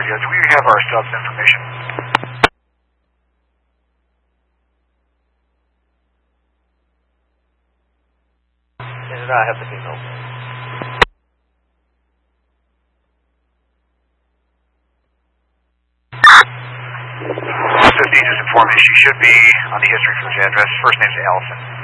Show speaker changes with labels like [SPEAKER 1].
[SPEAKER 1] radio. Do we have our sub's information?
[SPEAKER 2] They do not have the signal.
[SPEAKER 1] 15 just informed me she should be on the history for this address. First name's Allison.